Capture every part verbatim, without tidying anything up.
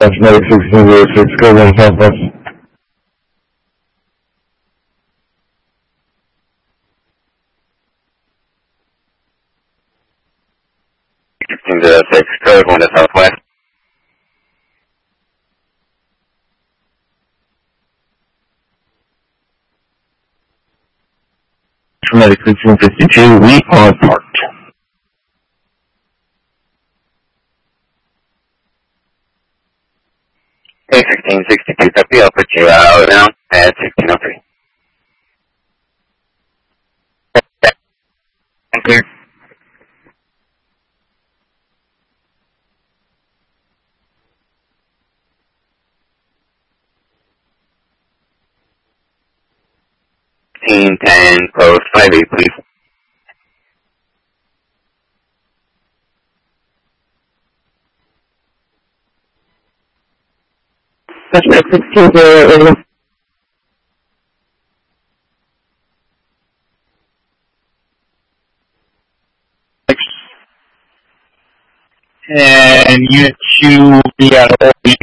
Medic sixteen zero six, go one Southwest. sixteen zero six, code one to Southwest. Medic sixteen fifty-two, we are parked. Okay, sixteen sixty-two, copy. I'll put you out now at sixteen oh three. Clear. sixteen ten, close, five eight, please. Suspect sixteen zero eight. And Unit two will be at holding.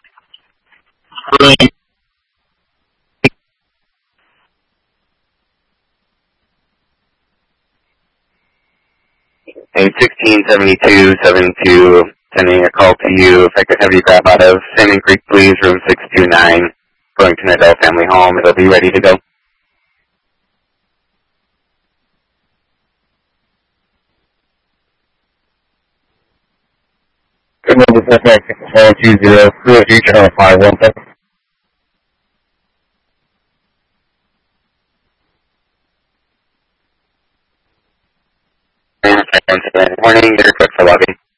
And sixteen seventy-two seventy-two, sending a call to you. If I could have you grab out of Salmon Creek, please, room six two nine, going to an adult family home. It'll be ready to go. Good morning, suspect four two zero, crew G channel five one seven. Morning, get a quick for lobby.